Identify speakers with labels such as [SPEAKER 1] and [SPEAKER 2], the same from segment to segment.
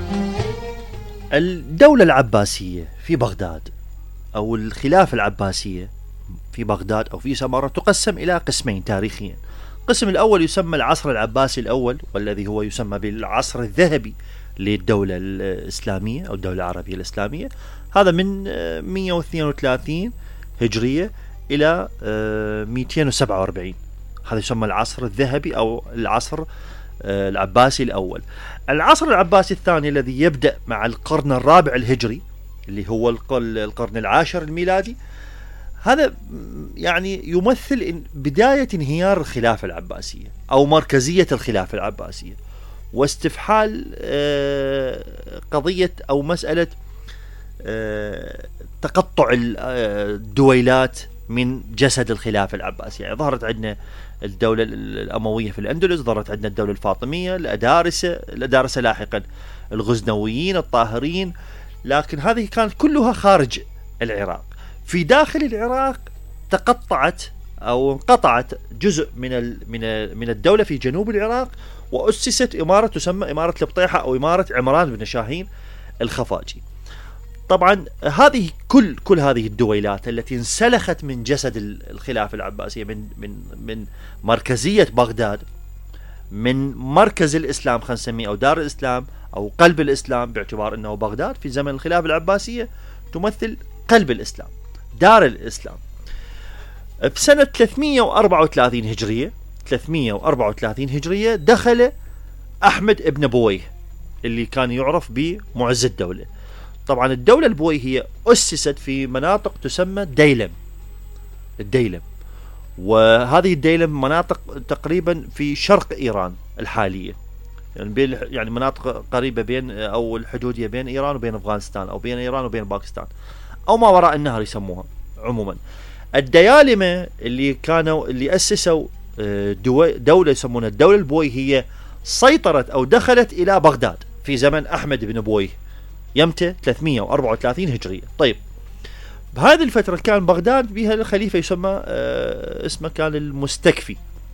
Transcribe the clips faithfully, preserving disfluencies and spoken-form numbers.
[SPEAKER 1] الدولة العباسية في بغداد أو الخلافة العباسية في بغداد أو في سمارة تقسم إلى قسمين تاريخيا. القسم الأول يسمى العصر العباسي الأول، والذي هو يسمى بالعصر الذهبي للدولة الإسلامية أو الدولة العربية الإسلامية. هذا من مئة واثنين وثلاثين هجرية إلى مئتين وسبعة وأربعين. هذا يسمى العصر الذهبي أو العصر العباسي الأول. العصر العباسي الثاني الذي يبدأ مع القرن الرابع الهجري اللي هو القرن العاشر الميلادي، هذا يعني يمثل بداية انهيار الخلافة العباسية أو مركزية الخلافة العباسية، واستفحال قضية أو مسألة تقطع الدويلات من جسد الخلافة العباسية. يعني ظهرت عندنا الدولة الأموية في الأندلس، ظهرت عندنا الدولة الفاطمية، الأدارسة الأدارسة لاحقا الغزنويين، الطاهرين، لكن هذه كانت كلها خارج العراق. في داخل العراق تقطعت أو انقطعت جزء من من من الدولة في جنوب العراق، وأسست إمارة تسمى إمارة البطيحة أو إمارة عمران بن شاهين الخفاجي. طبعا هذه كل كل هذه الدويلات التي انسلخت من جسد الخلافة العباسية، من من من مركزية بغداد، من مركز الإسلام خلينا نسميه أو دار الإسلام أو قلب الإسلام، باعتبار أنه بغداد في زمن الخلافة العباسية تمثل قلب الإسلام، دار الإسلام. في سنة ثلاثمئة وأربعة وثلاثين هجرية ثلاثمئة وأربعة وثلاثين هجرية دخل أحمد ابن بويه اللي كان يعرف بمعز الدولة. طبعا الدولة البويهية أسست في مناطق تسمى ديلم الديلم وهذه الديلم مناطق تقريبا في شرق إيران الحالية، يعني بين يعني مناطق قريبة بين أو الحدودية بين إيران وبين أفغانستان أو بين إيران وبين باكستان أو ما وراء النهر يسموها. عموما الديالمة اللي كانوا اللي أسسوا دولة يسمونها الدولة البويهية سيطرت أو دخلت إلى بغداد في زمن أحمد بن بويه يمتى ثلاثمئة وأربعة وثلاثين هجرية. طيب بهذه الفترة كان بغداد بها الخليفة يسمى اسمه كان المستكفي،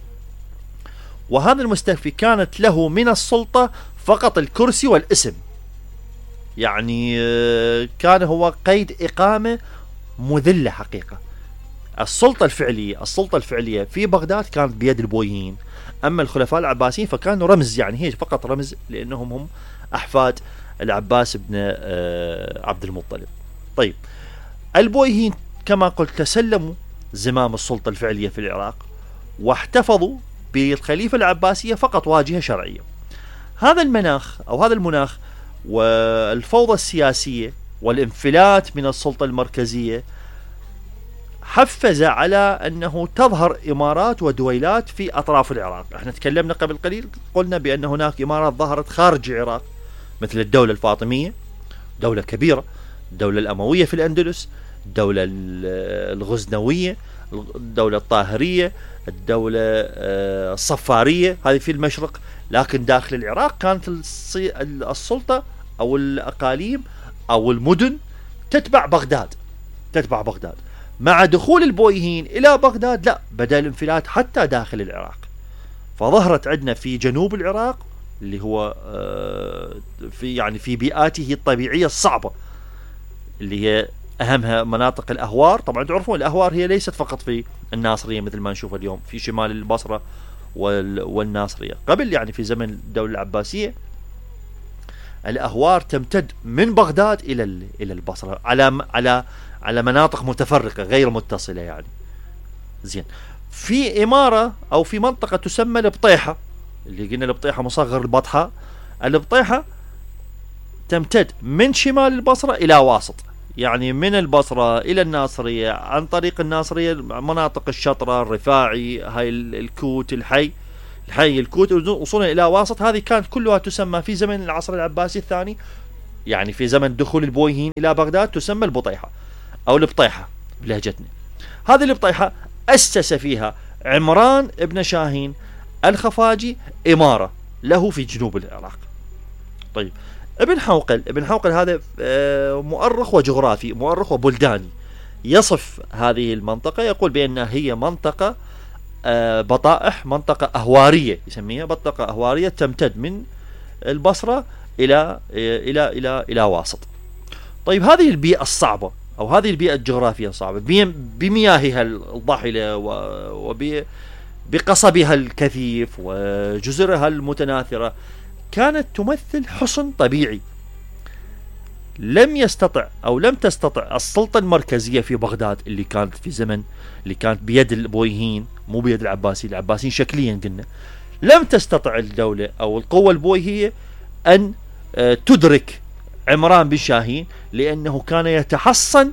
[SPEAKER 1] وهذا المستكفي كانت له من السلطة فقط الكرسي والاسم، يعني كان هو قيد إقامة مذلة حقيقة. السلطة الفعلية السلطة الفعلية في بغداد كانت بيد البويهيين، أما الخلفاء العباسيين فكانوا رمز، يعني هي فقط رمز لأنهم هم أحفاد العباس بن عبد المطلب. طيب البويهيين كما قلت تسلموا زمام السلطة الفعلية في العراق واحتفظوا بالخليفة العباسية فقط واجهة شرعية. هذا المناخ أو هذا المناخ والفوضى السياسية والانفلات من السلطة المركزية حفز على أنه تظهر إمارات ودويلات في أطراف العراق. احنا تكلمنا قبل قليل قلنا بأن هناك إمارات ظهرت خارج العراق مثل الدولة الفاطمية، دولة كبيرة، الدولة الأموية في الأندلس، الدولة الغزنوية، الدولة الطاهرية، الدولة الصفارية هذه في المشرق. لكن داخل العراق كانت السلطة أو الأقاليم أو المدن تتبع بغداد تتبع بغداد مع دخول البويهيين إلى بغداد لا بدأ الانفلات حتى داخل العراق، فظهرت عندنا في جنوب العراق اللي هو في يعني في بيئاته الطبيعية الصعبة اللي هي أهمها مناطق الأهوار. طبعا تعرفون الأهوار هي ليست فقط في الناصرية مثل ما نشوف اليوم في شمال البصرة والناصرية، قبل يعني في زمن الدولة العباسية الأهوار تمتد من بغداد إلى إلى البصرة على على على مناطق متفرقة غير متصلة يعني. زين، في إمارة أو في منطقة تسمى البطيحة اللي قلنا البطيحة مصغر البطحة. البطيحة تمتد من شمال البصرة إلى واسط، يعني من البصرة إلى الناصرية، عن طريق الناصرية مناطق الشطرة، الرفاعي، هاي الكوت، الحي الحي الكوت، وصولا إلى واسط. هذه كانت كلها تسمى في زمن العصر العباسي الثاني، يعني في زمن دخول البويهيين إلى بغداد تسمى البطيحة أو البطيحة بلهجتنا. هذه البطيحة أسس فيها عمران ابن شاهين الخفاجي إمارة له في جنوب العراق. طيب ابن حوقل ابن حوقل هذا مؤرخ وجغرافي، مؤرخ وبلداني، يصف هذه المنطقة يقول بأنها هي منطقة بطائح، منطقة أهوارية، يسميها منطقة أهوارية تمتد من البصرة إلى إلى إلى إلى واسط. طيب هذه البيئة الصعبة أو هذه البيئة الجغرافية الصعبة بمياهها الضاحلة وبقصبها الكثيف وجزرها المتناثرة كانت تمثل حصن طبيعي. لم يستطع أو لم تستطع السلطة المركزية في بغداد اللي كانت في زمن اللي كانت بيد البويهيين مو بيد العباسيين، العباسيين شكليا قلنا، لم تستطع الدولة أو القوة البويهية أن تدرك عمران بن شاهين، لأنه كان يتحصن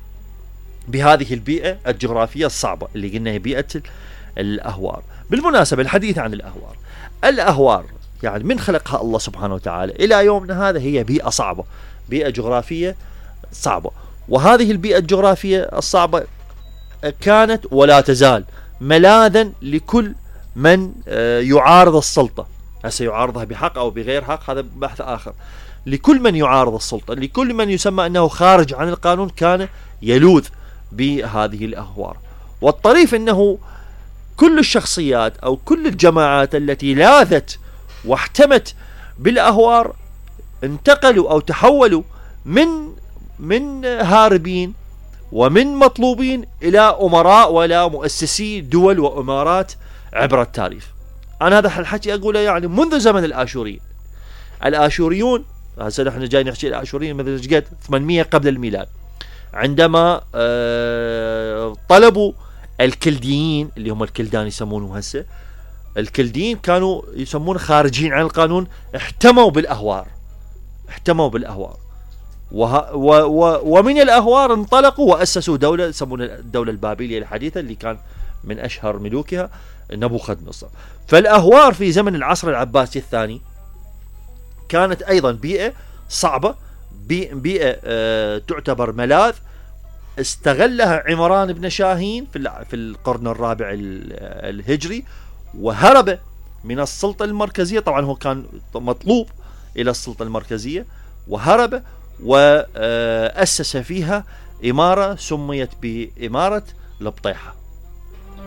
[SPEAKER 1] بهذه البيئة الجغرافية الصعبة اللي قلنا هي بيئة الأهوار. بالمناسبة الحديث عن الأهوار، الأهوار يعني من خلقها الله سبحانه وتعالى إلى يومنا هذا هي بيئة صعبة، بيئة جغرافية صعبة، وهذه البيئة الجغرافية الصعبة كانت ولا تزال ملاذا لكل من يعارض السلطة. هسه يعارضها بحق أو بغير حق هذا بحث آخر. لكل من يعارض السلطة، لكل من يسمى أنه خارج عن القانون، كان يلوذ بهذه الأهوار. والطريف أنه كل الشخصيات أو كل الجماعات التي لاذت واحتمت بالأهوار انتقلوا أو تحولوا من من هاربين ومن مطلوبين إلى أمراء ولا مؤسسي دول وإمارات عبر التاريخ. أنا هذا الحكي أقوله يعني منذ زمن الآشوريين. الآشوريون هسه نحن جاي نحكي الآشوريين مثل قد ثمانمئة قبل الميلاد، عندما آه طلبوا الكلديين اللي هم الكلدان يسمونه هسه، الكلديين كانوا يسمون خارجين عن القانون، احتموا بالأهوار احتموا بالأهوار وه و و ومن الأهوار انطلقوا وأسسوا دولة يسمونها الدولة البابلية الحديثة اللي كان من أشهر ملوكها نبوخذ نصر. فالأهوار في زمن العصر العباسي الثاني كانت أيضا بيئة صعبة، بيئة آه تعتبر ملاذ استغلها عمران بن شاهين في في القرن الرابع الهجري، وهرب من السلطة المركزية. طبعا هو كان مطلوب إلى السلطة المركزية، وهرب وأسس فيها إمارة سميت بإمارة البطيحة.